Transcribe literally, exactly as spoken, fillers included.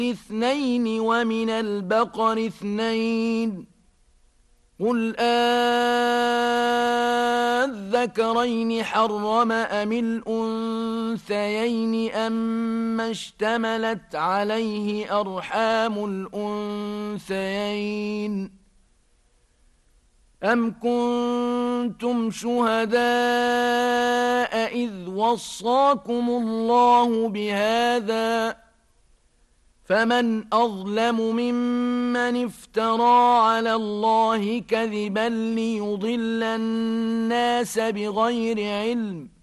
اثنين ومن البقر اثنين قل أذكرين حرم أم الأنثيين أما اشتملت عليه أرحام الأنثيين أم كنتم شهداء إذ وصاكم الله بهذا فمن أظلم ممن افترى على الله كذبا ليضل الناس بغير علم